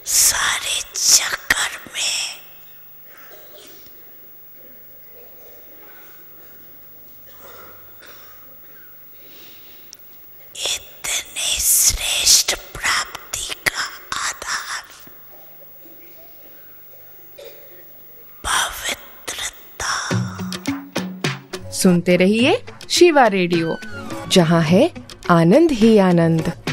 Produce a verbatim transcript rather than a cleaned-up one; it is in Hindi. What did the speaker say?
सारे चक्कर में इतने श्रेष्ठ प्राप्ति का आधार पवित्रता। सुनते रहिए शिवा रेडियो, जहां है आनंद ही आनंद।